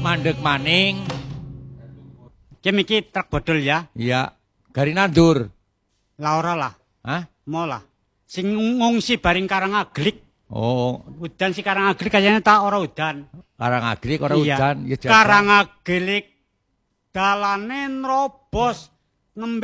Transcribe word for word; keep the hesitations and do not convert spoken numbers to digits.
mandek maning. Kim iki truk bodol ya? Iya. Gari nandur. Lah ora lah. Hah? Mau lah. Sing ngungsi baring Karangaglik. Oh, Udan si Karangaglik kayaknya tak ora udan. Karangaglik ora Iya. udan. Ya, jaga. Karangaglik dalane nrobos nembe